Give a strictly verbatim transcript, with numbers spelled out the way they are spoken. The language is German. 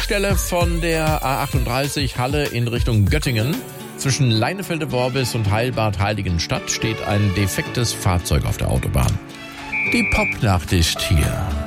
Baustelle von der A achtunddreißig Halle in Richtung Göttingen. Zwischen Leinefelde-Worbis und Heilbad Heiligenstadt steht ein defektes Fahrzeug auf der Autobahn. Die Popnachricht hier.